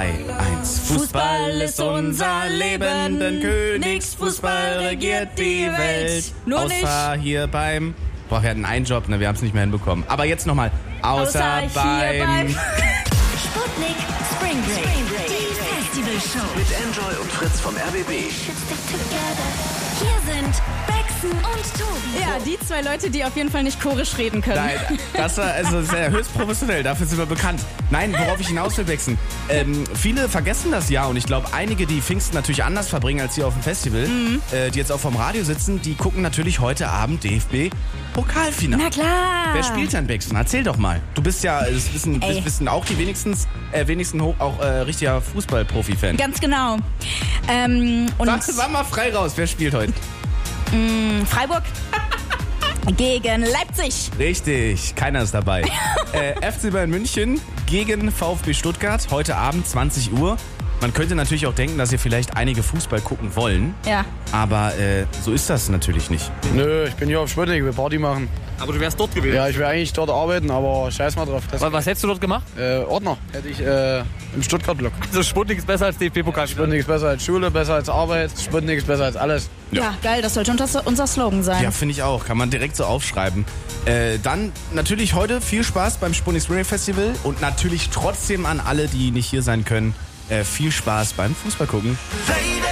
1. Fußball ist unser Leben, denn Königsfußball regiert die Welt. Nur außer nicht. hier beim... Boah, wir hatten einen Job, ne? Wir haben es nicht mehr hinbekommen. Aber jetzt nochmal. Außer hier beim... Sputnik Spring Break. Die Festivalshow. Mit Enjoy und Fritz vom RBB. Hier sind Bexen und Tobi. Ja, die zwei Leute, die auf jeden Fall nicht chorisch reden können. Nein, das war also sehr höchst professionell, dafür sind wir bekannt. Nein, worauf ich hinaus will, Bexen. Viele vergessen das ja und ich glaube, einige, die Pfingsten natürlich anders verbringen als hier auf dem Festival, die jetzt auch vom Radio sitzen, die gucken natürlich heute Abend DFB-Pokalfinale. Na klar. Wer spielt denn, Bexen? Erzähl doch mal. Du bist ja, das wissen auch die wenigsten richtiger Fußball-Profi-Fan. Ganz genau. Sag mal frei raus, wer spielt heute? Freiburg gegen Leipzig. Richtig, keiner ist dabei. FC Bayern München gegen VfB Stuttgart, heute Abend 20 Uhr. Man könnte natürlich auch denken, dass ihr vielleicht einige Fußball gucken wollen. Ja. Aber so ist das natürlich nicht. Nö, ich bin hier auf Sputnik, ich will Party machen. Aber du wärst dort gewesen. Ja, ich will eigentlich dort arbeiten, aber scheiß mal drauf. Was hättest du dort gemacht? Ordner hätte ich im Stuttgart-Block. Also Sputnik ist besser als DFB-Pokal. Sputnik ist besser als Schule, besser als Arbeit. Sputnik ist besser als alles. Ja, geil, das sollte unser Slogan sein. Ja, finde ich auch. Kann man direkt so aufschreiben. Dann natürlich heute viel Spaß beim Sputnik Spring Festival und natürlich trotzdem an alle, die nicht hier sein können, viel Spaß beim Fußball gucken. Lady